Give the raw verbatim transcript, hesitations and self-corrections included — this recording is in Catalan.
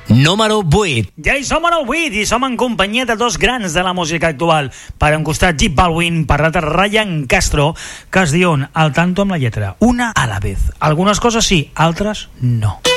número vuit. Ja hi som en el vuit i som en companyia de dos grans de la música actual. Per un costat, J Balvin, per l'altre, Ryan Castro, que es diuen al tanto amb la lletra, una a la vez. Algunes coses sí, altres no.